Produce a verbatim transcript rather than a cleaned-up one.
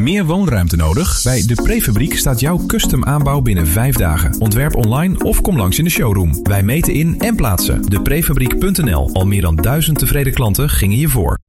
Meer woonruimte nodig? Bij De Prefabriek staat jouw custom aanbouw binnen vijf dagen. Ontwerp online of kom langs in de showroom. Wij meten in en plaatsen. de prefabriek punt n l. Al meer dan duizend tevreden klanten gingen hiervoor.